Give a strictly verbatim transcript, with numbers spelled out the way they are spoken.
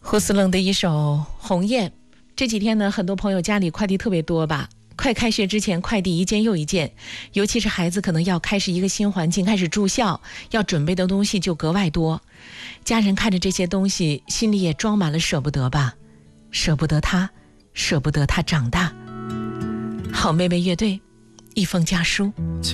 胡思冷的一首《鸿雁》。这几天呢，很多朋友家里快递特别多吧，快开学之前快递一件又一件，尤其是孩子可能要开始一个新环境，开始住校，要准备的东西就格外多。家人看着这些东西，心里也装满了舍不得吧，舍不得他，舍不得他长大。好妹妹乐队，一封家书。